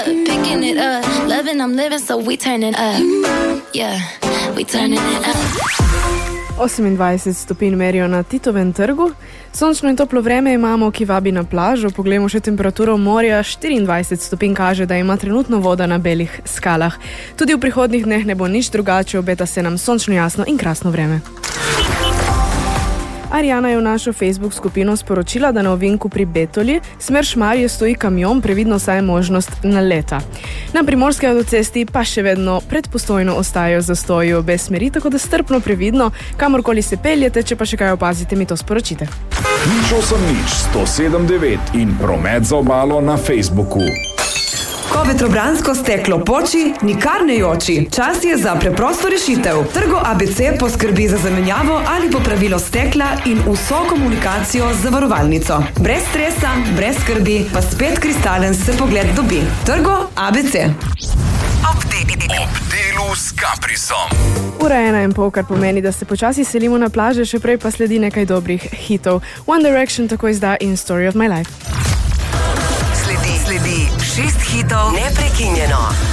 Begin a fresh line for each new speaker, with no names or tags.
up, picking it up. Loving, I'm living, so we turning up. Yeah, we turning it up.
28 stopinj merijo na Titovem trgu. Sončno in toplo vreme imamo, ki vabi na plažo. Poglejmo še temperaturo morja. 24 stopinj kaže, da ima trenutno voda na belih skalah. Tudi v prihodnjih dneh ne bo nič drugače, obeta se nam sončno, jasno in krasno vreme. Arjana je v našo Facebook skupino sporočila, da na ovinku pri Betoli smer Šmarje stoji kamion, previdno saj je možnost naleta. Na primorski avtocesti pa še vedno pred Postojno ostajajo zastoji obe smeri, tako da strpno previdno, kamorkoli se peljete, če pa še kaj opazite, mi to sporočite.
107.9 in promet za obalo na Facebooku.
Ko vetrobransko steklo poči, nikar ne joči. Čas je za preprosto rešitev. Trgo ABC poskrbi za zamenjavo ali popravilo stekla in vso komunikacijo z zavarovalnico. Brez stresa, brez skrbi, pa spet kristalen se pogled dobi. Trgo ABC.
Ob delu s Caprisom.
Ura 1:30, kar pomeni, da se počasi selimo na plaže, še prej pa sledi nekaj dobrih hitov. One Direction tako izda in Story of My Life.
Sledi 6 hitov neprekinjeno.